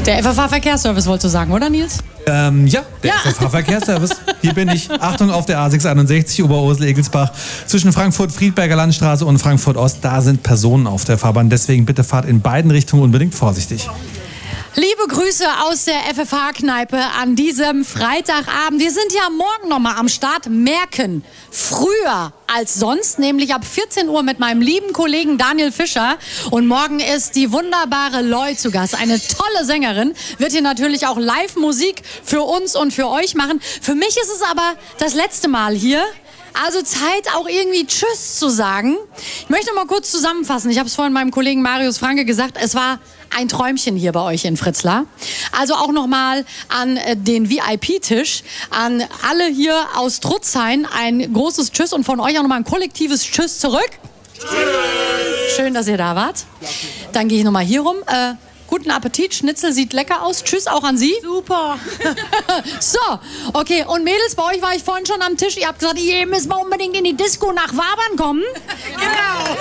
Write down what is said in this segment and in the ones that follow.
Der FFH-Verkehrsservice wolltest du sagen, oder Nils? Ja, der FFH-Verkehrsservice. Hier bin ich. Achtung auf der A661 Oberursel-Egelsbach zwischen Frankfurt-Friedberger Landstraße und Frankfurt-Ost. Da sind Personen auf der Fahrbahn. Deswegen bitte fahrt in beiden Richtungen unbedingt vorsichtig. Liebe Grüße aus der FFH-Kneipe an diesem Freitagabend. Wir sind ja morgen nochmal am Start. Merken, früher als sonst, nämlich ab 14 Uhr mit meinem lieben Kollegen Daniel Fischer. Und morgen ist die wunderbare Loy zu Gast. Eine tolle Sängerin. Wird hier natürlich auch Live-Musik für uns und für euch machen. Für mich ist es aber das letzte Mal hier. Also Zeit auch irgendwie Tschüss zu sagen. Ich möchte mal kurz zusammenfassen. Ich habe es vorhin meinem Kollegen Marius Franke gesagt. Es war ein Träumchen hier bei euch in Fritzlar. Also auch nochmal an den VIP-Tisch, an alle hier aus Trutzhain ein großes Tschüss und von euch auch nochmal ein kollektives Tschüss zurück. Tschüss. Schön, dass ihr da wart. Dann gehe ich nochmal hier rum. Guten Appetit, Schnitzel sieht lecker aus. Tschüss auch an Sie. Super. So, okay. Und Mädels, bei euch war ich vorhin schon am Tisch. Ihr habt gesagt, ihr müsst mal unbedingt in die Disco nach Wabern kommen. Genau.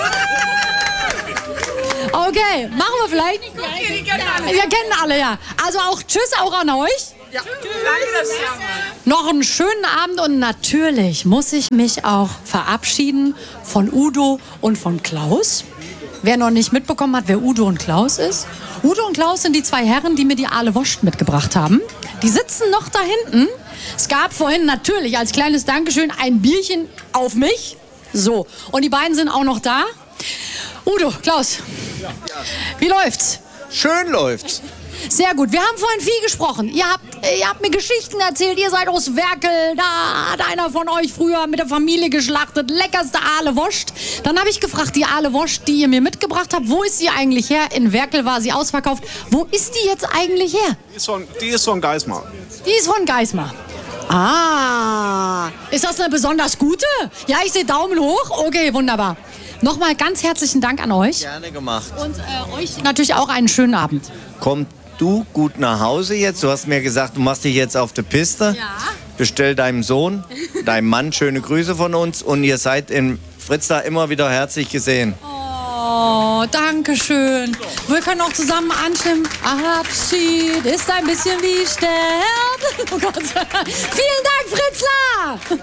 Okay, machen wir vielleicht. Wir kennen alle, ja. Also auch Tschüss auch an euch. Ja. Noch einen schönen Abend und natürlich muss ich mich auch verabschieden von Udo und von Klaus. Wer noch nicht mitbekommen hat, wer Udo und Klaus ist. Udo und Klaus sind die zwei Herren, die mir die Aale Wurst mitgebracht haben. Die sitzen noch da hinten. Es gab vorhin natürlich als kleines Dankeschön ein Bierchen auf mich. So, und die beiden sind auch noch da. Udo, Klaus, wie läuft's? Schön läuft's. Sehr gut. Wir haben vorhin viel gesprochen. Ihr habt mir Geschichten erzählt. Ihr seid aus Werkel. Da hat einer von euch früher mit der Familie geschlachtet. Leckerste Aale Wurst. Dann habe ich gefragt, die Aale Wurst, die ihr mir mitgebracht habt, wo ist sie eigentlich her? In Werkel war sie ausverkauft. Wo ist die jetzt eigentlich her? Die ist von Geismar. Die ist von Geismar. Ah, ist das eine besonders gute? Ja, ich sehe Daumen hoch. Okay, wunderbar. Nochmal ganz herzlichen Dank an euch. Gerne gemacht. Und euch natürlich auch einen schönen Abend. Kommt du gut nach Hause jetzt? Du hast mir gesagt, du machst dich jetzt auf die Piste. Ja. Bestell deinem Sohn, deinem Mann schöne Grüße von uns. Und ihr seid in Fritzlar immer wieder herzlich gesehen. Oh, danke schön. Wir können auch zusammen anstimmen. Abschied ist ein bisschen wie Sterben. Oh Gott. Vielen Dank, Fritzlar.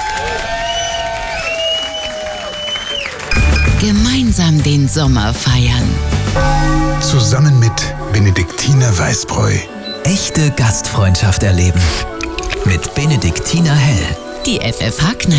Gemeinsam den Sommer feiern. Zusammen mit Benediktiner Weißbräu. Echte Gastfreundschaft erleben. Mit Benediktiner Hell. Die FFH-Kneipe.